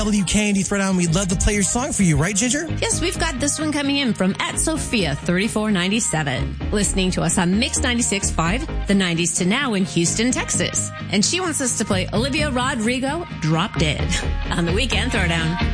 WKND Throwdown. We'd love to play your song for you, right, Ginger? Yes, we've got this one coming in from @Sophia3497, listening to us on Mix 96.5, the 90s to now in Houston, Texas. And she wants us to play Olivia Rodrigo, Drop Dead, on the Weekend Throwdown.